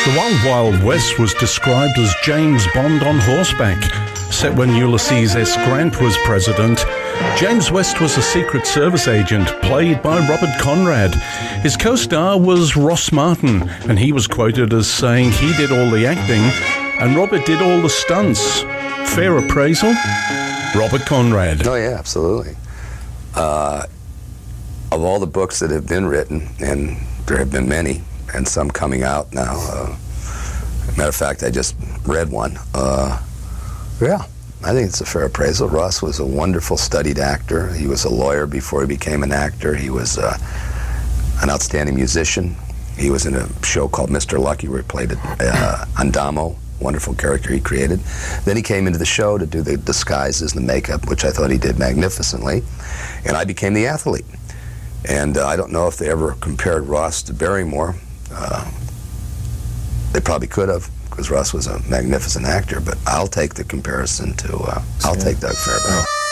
The Wild Wild West was described as James Bond on horseback. Set when Ulysses S. Grant was president, James West was a Secret Service agent played by Robert Conrad. His co-star was Ross Martin, and he was quoted as saying he did all the acting and Robert did all the stunts. Fair appraisal? Robert Conrad. Oh, yeah, absolutely. Of all the books that have been written, and there have been many, and some coming out now, matter of fact, I just read one. Yeah, I think it's a fair appraisal. Ross was a wonderful studied actor. He was a lawyer before he became an actor. He was an outstanding musician. He was in a show called Mr. Lucky where he played Andamo, wonderful character he created. Then he came into the show to do the disguises and the makeup, which I thought he did magnificently. And I became the athlete. And I don't know if they ever compared Ross to Barrymore. They probably could have, because Ross was a magnificent actor, but I'll take the comparison to, I'll take Doug Fairbanks.